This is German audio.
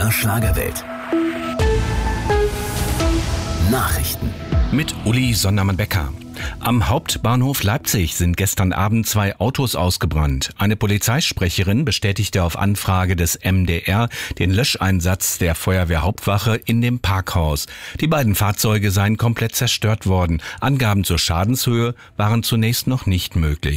MDR Schlagerwelt. Nachrichten. Mit Uli Sondermann-Becker. Am Hauptbahnhof Leipzig sind gestern Abend 2 Autos ausgebrannt. Eine Polizeisprecherin bestätigte auf Anfrage des MDR den Löscheinsatz der Feuerwehrhauptwache in dem Parkhaus. Die beiden Fahrzeuge seien komplett zerstört worden. Angaben zur Schadenshöhe waren zunächst noch nicht möglich.